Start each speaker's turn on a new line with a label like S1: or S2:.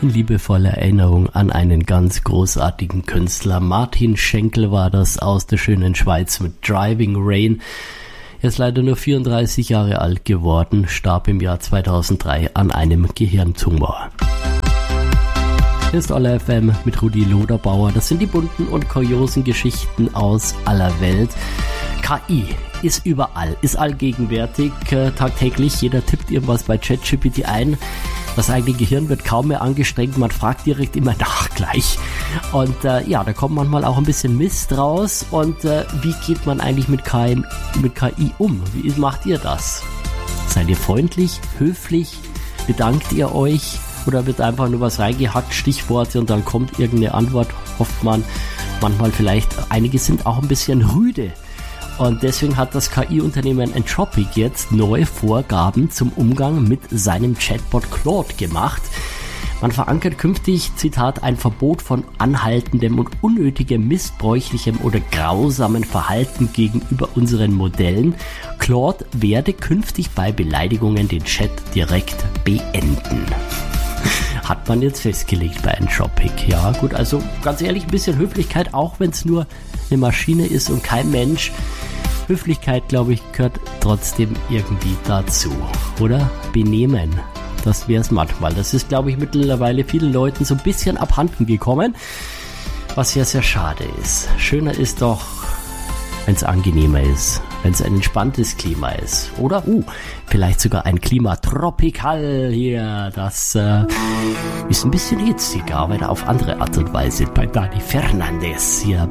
S1: in liebevoller Erinnerung an einen ganz großartigen Künstler. Martin Schenkel war das aus der schönen Schweiz mit Driving Rain. Er ist leider nur 34 Jahre alt geworden, starb im Jahr 2003 an einem Gehirntumor. Hier ist Olla FM mit Rudi Loderbauer. Das sind die bunten und kuriosen Geschichten aus aller Welt. KI ist überall, ist allgegenwärtig, tagtäglich. Jeder tippt irgendwas bei ChatGPT ein. Das eigene Gehirn wird kaum mehr angestrengt, man fragt direkt immer nach gleich. Und da kommt manchmal auch ein bisschen Mist raus. Und wie geht man eigentlich mit KI um? Wie macht ihr das? Seid ihr freundlich, höflich? Bedankt ihr euch? Oder wird einfach nur was reingehackt, Stichworte, und dann kommt irgendeine Antwort, hofft man. Manchmal vielleicht, einige sind auch ein bisschen rüde. Und deswegen hat das KI-Unternehmen Anthropic jetzt neue Vorgaben zum Umgang mit seinem Chatbot Claude gemacht. Man verankert künftig, Zitat, ein Verbot von anhaltendem und unnötigem, missbräuchlichem oder grausamen Verhalten gegenüber unseren Modellen. Claude werde künftig bei Beleidigungen den Chat direkt beenden. Hat man jetzt festgelegt bei Anthropic. Ja gut, also ganz ehrlich, ein bisschen Höflichkeit, auch wenn es nur eine Maschine ist und kein Mensch. Höflichkeit, glaube ich, gehört trotzdem irgendwie dazu, oder? Benehmen, das wäre es manchmal. Das ist, glaube ich, mittlerweile vielen Leuten so ein bisschen abhanden gekommen, was ja sehr schade ist. Schöner ist doch, wenn es angenehmer ist, wenn es ein entspanntes Klima ist, oder? Vielleicht sogar ein Klima tropikal hier, das ist ein bisschen hitziger, aber auf andere Art und Weise bei Dani Fernandes hier